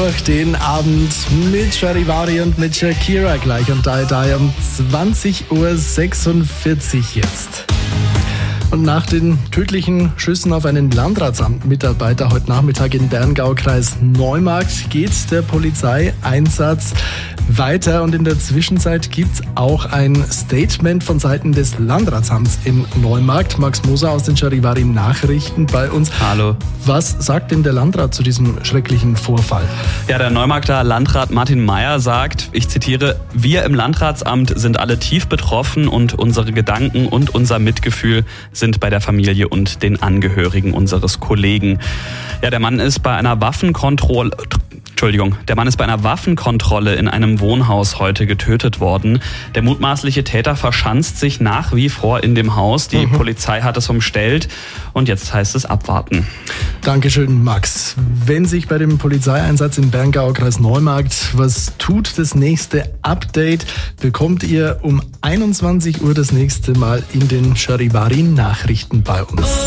durch den Abend mit Charivari und mit Shakira gleich und Die um 20.46 Uhr jetzt. Und nach den tödlichen Schüssen auf einen Landratsamtmitarbeiter heute Nachmittag in Berngau-Kreis Neumarkt geht der Polizeieinsatz weiter. Und in der Zwischenzeit gibt es auch ein Statement von Seiten des Landratsamts in Neumarkt. Max Moser aus den Charivari Nachrichten bei uns. Hallo. Was sagt denn der Landrat zu diesem schrecklichen Vorfall? Ja, der Neumarkter Landrat Martin Meyer sagt, ich zitiere, wir im Landratsamt sind alle tief betroffen und unsere Gedanken und unser Mitgefühl sind bei der Familie und den Angehörigen unseres Kollegen. Ja, der Mann ist bei einer Waffenkontrolle in einem Wohnhaus heute getötet worden. Der mutmaßliche Täter verschanzt sich nach wie vor in dem Haus. Die Polizei hat es umstellt und jetzt heißt es abwarten. Dankeschön, Max. Wenn sich bei dem Polizeieinsatz im Berngau-Kreis Neumarkt was tut, das nächste Update bekommt ihr um 21 Uhr das nächste Mal in den Charivari Nachrichten bei uns.